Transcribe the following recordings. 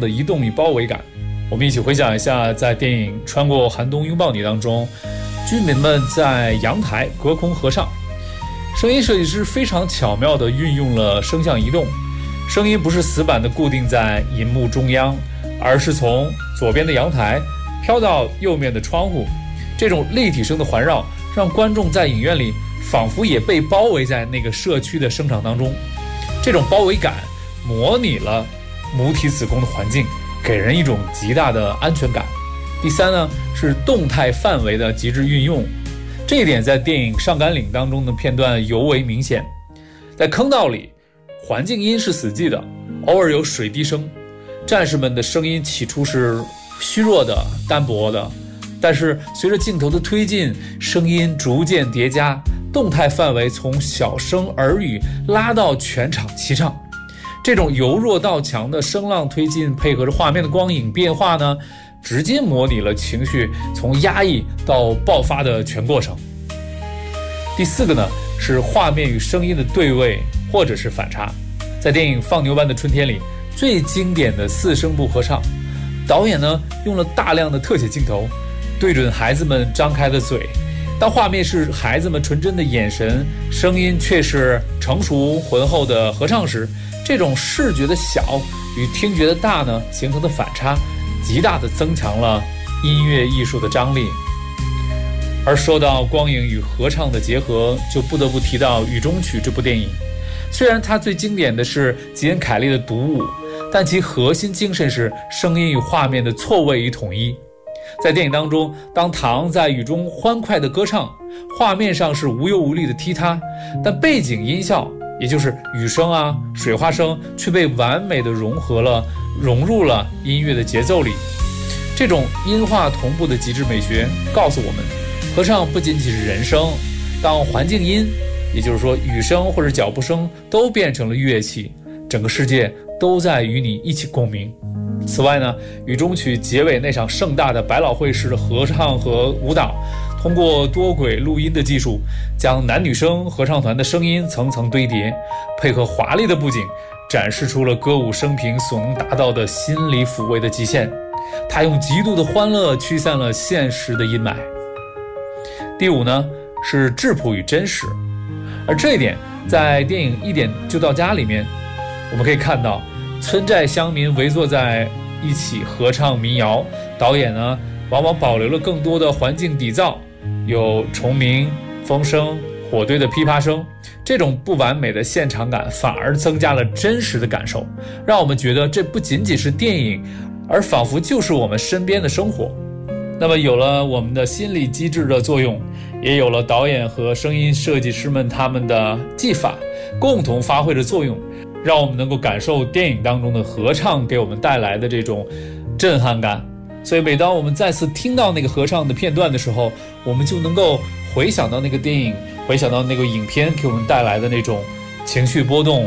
的移动与包围感。我们一起回想一下，在电影《穿过寒冬拥抱你》当中，居民们在阳台隔空合唱，声音设计师非常巧妙地运用了声像移动，声音不是死板地固定在银幕中央，而是从左边的阳台飘到右面的窗户。这种立体声的环绕让观众在影院里仿佛也被包围在那个社区的声场当中，这种包围感模拟了母体子宫的环境，给人一种极大的安全感。第三呢，是动态范围的极致运用，这一点在电影《上甘岭》当中的片段尤为明显。在坑道里，环境音是死寂的，偶尔有水滴声，战士们的声音起初是虚弱的、单薄的，但是随着镜头的推进，声音逐渐叠加，动态范围从小声耳语拉到全场齐唱。这种由弱到强的声浪推进，配合着画面的光影变化呢，直接模拟了情绪从压抑到爆发的全过程。第四个呢，是画面与声音的对位或者是反差。在电影《放牛班的春天》里，最经典的四声部合唱，导演呢用了大量的特写镜头，对准孩子们张开的嘴，当画面是孩子们纯真的眼神，声音却是成熟浑厚的合唱时，这种视觉的小与听觉的大呢形成的反差，极大地增强了音乐艺术的张力。而说到光影与合唱的结合，就不得不提到《雨中曲》这部电影。虽然它最经典的是吉恩·凯利的独舞，但其核心精神是声音与画面的错位与统一。在电影当中，当唐在雨中欢快的歌唱，画面上是无忧无虑的踢踏，但背景音效也就是雨声啊、水花声却被完美的融入了音乐的节奏里。这种音画同步的极致美学告诉我们，合唱不仅仅是人声，当环境音，也就是说雨声或者脚步声都变成了乐器，整个世界都在与你一起共鸣。此外呢，雨中曲结尾那场盛大的百老汇式的合唱和舞蹈，通过多轨录音的技术，将男女生合唱团的声音层层堆叠，配合华丽的布景，展示出了歌舞升平所能达到的心理抚慰的极限。它用极度的欢乐驱散了现实的阴霾。第五呢，是质朴与真实，而这一点在电影《一点就到家》里面我们可以看到，村寨乡民围坐在一起合唱民谣，导演呢往往保留了更多的环境底噪，有虫鸣、风声、火堆的噼啪声，这种不完美的现场感反而增加了真实的感受，让我们觉得这不仅仅是电影，而仿佛就是我们身边的生活。那么有了我们的心理机制的作用，也有了导演和声音设计师们他们的技法共同发挥着作用，让我们能够感受电影当中的合唱给我们带来的这种震撼感。所以每当我们再次听到那个合唱的片段的时候，我们就能够回想到那个电影，回想到那个影片给我们带来的那种情绪波动。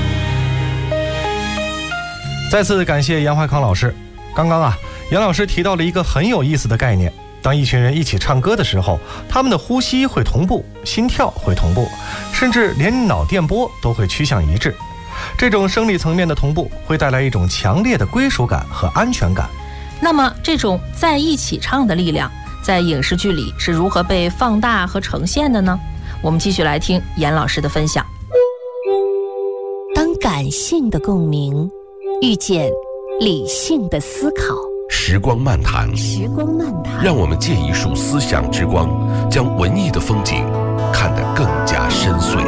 再次感谢杨怀康老师。刚刚杨老师提到了一个很有意思的概念，当一群人一起唱歌的时候，他们的呼吸会同步，心跳会同步，甚至连脑电波都会趋向一致。这种生理层面的同步会带来一种强烈的归属感和安全感。 那么这种在一起唱的力量在影视剧里是如何被放大和呈现的呢？我们继续来听严老师的分享。 当感性的共鸣遇见理性的思考， 时光漫谈，让我们借一束思想之光，将文艺的风景看得更加深邃。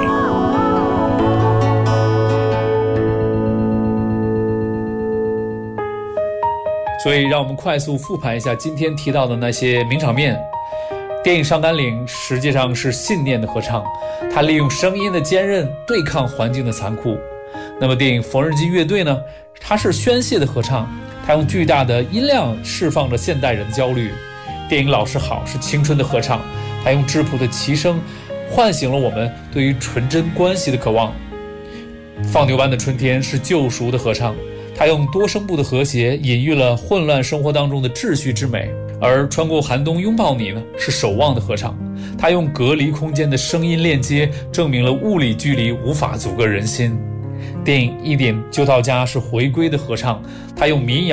所以让我们快速复盘一下今天提到的那些名场面。电影《上甘岭》实际上是信念的合唱，它利用声音的坚韧对抗环境的残酷。那么电影《缝纫机乐队》呢，它是宣泄的合唱，它用巨大的音量释放着现代人的焦虑。电影《老师好》是青春的合唱，它用质朴的齐声唤醒了我们对于纯真关系的渴望。放牛班的春天是救赎的合唱，它用多声部的和谐隐喻了混乱生活当中的秩序之美。而穿过寒冬拥抱你呢，是守望的合唱，它用隔离空间的声音链接证明了物理距离无法阻隔人心。电影《一点就到家》是回归的合唱，它用民谣